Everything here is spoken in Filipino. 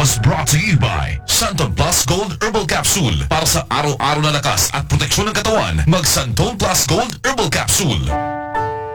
was brought to you by Santon Plus Gold Herbal Capsule. Para sa araw-araw na lakas at proteksyon ng katawan, mag Santon Plus Gold Herbal Capsule.